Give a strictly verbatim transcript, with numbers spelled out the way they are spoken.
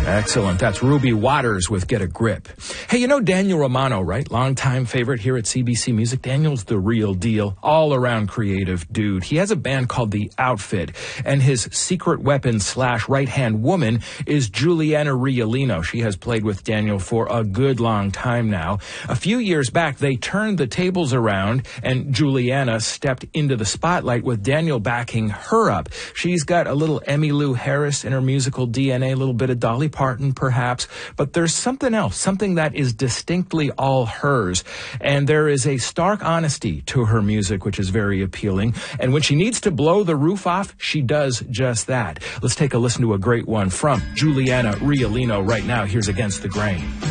Excellent. That's Ruby Waters with Get a Grip. Hey, you know Daniel Romano, right? Longtime favorite here at C B C Music. Daniel's the real deal, all-around creative dude. He has a band called The Outfit, and his secret weapon slash right-hand woman is Juliana Riolino. She has played with Daniel for a good long time now. A few years back, they turned the tables around, and Juliana stepped into the spotlight with Daniel backing her up. She's got a little Emmylou Harris in her musical D N A, a little bit of Dolly Parton, perhaps, but there's something else, something that is distinctly all hers, and there is a stark honesty to her music, which is very appealing, and when she needs to blow the roof off, she does just that. Let's take a listen to a great one from Juliana Riolino right now. Here's Against the Grain.